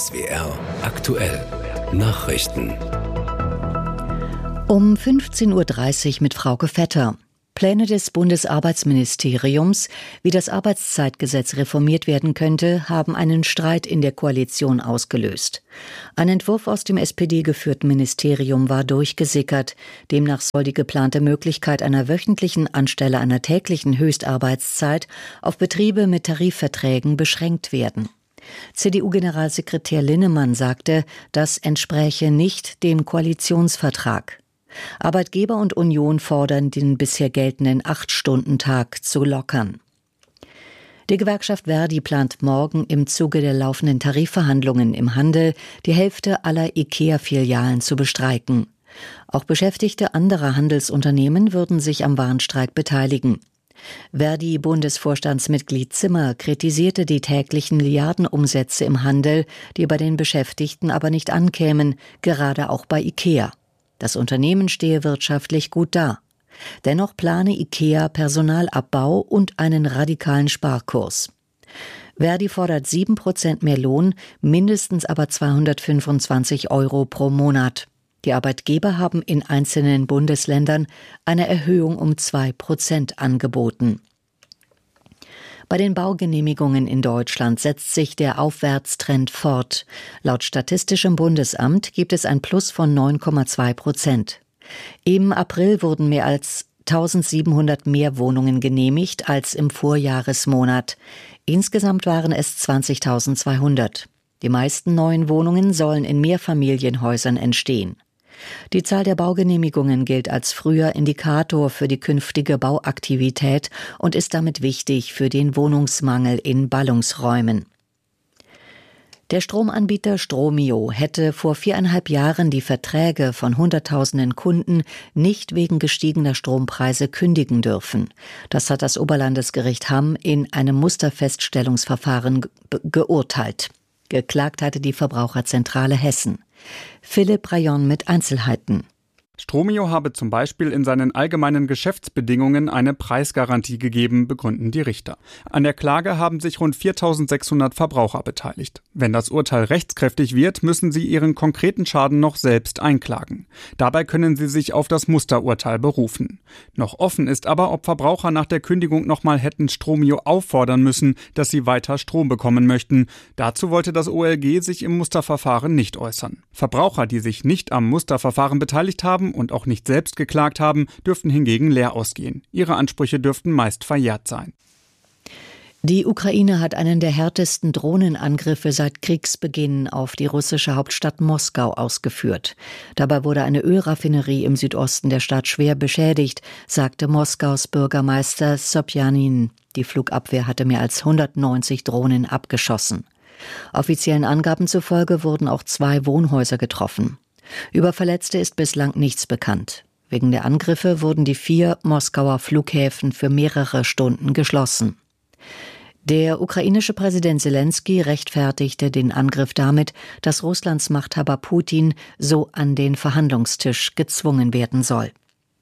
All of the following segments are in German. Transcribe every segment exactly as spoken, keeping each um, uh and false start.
S W R aktuell Nachrichten. Um fünfzehn Uhr dreißig mit Frauke Vetter. Pläne des Bundesarbeitsministeriums, wie das Arbeitszeitgesetz reformiert werden könnte, haben einen Streit in der Koalition ausgelöst. Ein Entwurf aus dem S P D-geführten Ministerium war durchgesickert. Demnach soll die geplante Möglichkeit einer wöchentlichen anstelle einer täglichen Höchstarbeitszeit auf Betriebe mit Tarifverträgen beschränkt werden. C D U-Generalsekretär Linnemann sagte, das entspräche nicht dem Koalitionsvertrag. Arbeitgeber und Union fordern, den bisher geltenden Acht-Stunden-Tag zu lockern. Die Gewerkschaft Verdi plant morgen im Zuge der laufenden Tarifverhandlungen im Handel die Hälfte aller IKEA-Filialen zu bestreiken. Auch Beschäftigte anderer Handelsunternehmen würden sich am Warnstreik beteiligen. Verdi-Bundesvorstandsmitglied Zimmer kritisierte die täglichen Milliardenumsätze im Handel, die bei den Beschäftigten aber nicht ankämen, gerade auch bei IKEA. Das Unternehmen stehe wirtschaftlich gut da. Dennoch plane IKEA Personalabbau und einen radikalen Sparkurs. Verdi fordert sieben Prozent mehr Lohn, mindestens aber zweihundertfünfundzwanzig Euro pro Monat. Die Arbeitgeber haben in einzelnen Bundesländern eine Erhöhung um zwei Prozent angeboten. Bei den Baugenehmigungen in Deutschland setzt sich der Aufwärtstrend fort. Laut Statistischem Bundesamt gibt es ein Plus von neun Komma zwei Prozent. Im April wurden mehr als eintausendsiebenhundert mehr Wohnungen genehmigt als im Vorjahresmonat. Insgesamt waren es zwanzigtausendzweihundert. Die meisten neuen Wohnungen sollen in Mehrfamilienhäusern entstehen. Die Zahl der Baugenehmigungen gilt als früher Indikator für die künftige Bauaktivität und ist damit wichtig für den Wohnungsmangel in Ballungsräumen. Der Stromanbieter Stromio hätte vor viereinhalb Jahren die Verträge von Hunderttausenden Kunden nicht wegen gestiegener Strompreise kündigen dürfen. Das hat das Oberlandesgericht Hamm in einem Musterfeststellungsverfahren ge- geurteilt. Geklagt hatte die Verbraucherzentrale Hessen. Philipp Rayon mit Einzelheiten. Stromio habe zum Beispiel in seinen allgemeinen Geschäftsbedingungen eine Preisgarantie gegeben, begründen die Richter. An der Klage haben sich rund viertausendsechshundert Verbraucher beteiligt. Wenn das Urteil rechtskräftig wird, müssen sie ihren konkreten Schaden noch selbst einklagen. Dabei können sie sich auf das Musterurteil berufen. Noch offen ist aber, ob Verbraucher nach der Kündigung nochmal hätten Stromio auffordern müssen, dass sie weiter Strom bekommen möchten. Dazu wollte das O L G sich im Musterverfahren nicht äußern. Verbraucher, die sich nicht am Musterverfahren beteiligt haben und auch nicht selbst geklagt haben, dürften hingegen leer ausgehen. Ihre Ansprüche dürften meist verjährt sein. Die Ukraine hat einen der härtesten Drohnenangriffe seit Kriegsbeginn auf die russische Hauptstadt Moskau ausgeführt. Dabei wurde eine Ölraffinerie im Südosten der Stadt schwer beschädigt, sagte Moskaus Bürgermeister Sobjanin. Die Flugabwehr hatte mehr als hundertneunzig Drohnen abgeschossen. Offiziellen Angaben zufolge wurden auch zwei Wohnhäuser getroffen. Über Verletzte ist bislang nichts bekannt. Wegen der Angriffe wurden die vier Moskauer Flughäfen für mehrere Stunden geschlossen. Der ukrainische Präsident Selenskyj rechtfertigte den Angriff damit, dass Russlands Machthaber Putin so an den Verhandlungstisch gezwungen werden soll.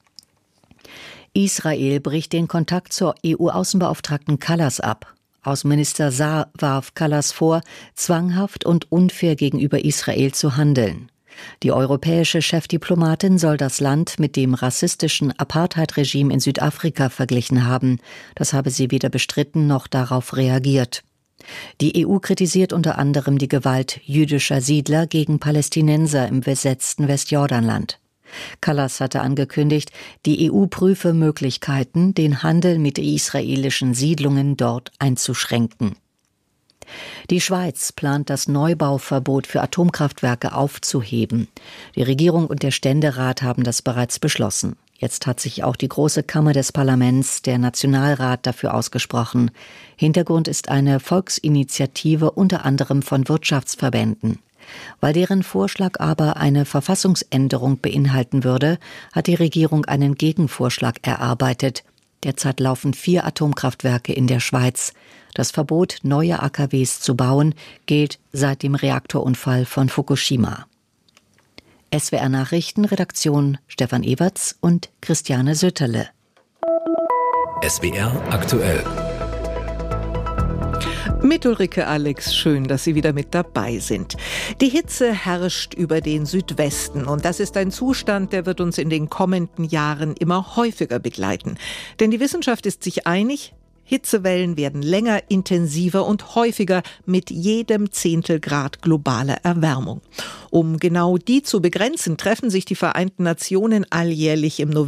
Israel bricht den Kontakt zur E U-Außenbeauftragten Kallas ab. Außenminister Saar warf Kallas vor, zwanghaft und unfair gegenüber Israel zu handeln. Die europäische Chefdiplomatin soll das Land mit dem rassistischen Apartheid-Regime in Südafrika verglichen haben. Das habe sie weder bestritten noch darauf reagiert. Die E U kritisiert unter anderem die Gewalt jüdischer Siedler gegen Palästinenser im besetzten Westjordanland. Kallas hatte angekündigt, die E U prüfe Möglichkeiten, den Handel mit israelischen Siedlungen dort einzuschränken. Die Schweiz plant, das Neubauverbot für Atomkraftwerke aufzuheben. Die Regierung und der Ständerat haben das bereits beschlossen. Jetzt hat sich auch die Große Kammer des Parlaments, der Nationalrat, dafür ausgesprochen. Hintergrund ist eine Volksinitiative unter anderem von Wirtschaftsverbänden. Weil deren Vorschlag aber eine Verfassungsänderung beinhalten würde, hat die Regierung einen Gegenvorschlag erarbeitet. Derzeit laufen vier Atomkraftwerke in der Schweiz. Das Verbot, neue A K Ws zu bauen, gilt seit dem Reaktorunfall von Fukushima. S W R Nachrichten, Redaktion Stefan Ewerts und Christiane Sütterle. S W R aktuell. Mit Ulrike Alex, schön, dass Sie wieder mit dabei sind. Die Hitze herrscht über den Südwesten und das ist ein Zustand, der wird uns in den kommenden Jahren immer häufiger begleiten. Denn die Wissenschaft ist sich einig, Hitzewellen werden länger, intensiver und häufiger mit jedem Zehntelgrad globaler Erwärmung. Um genau die zu begrenzen, treffen sich die Vereinten Nationen alljährlich im November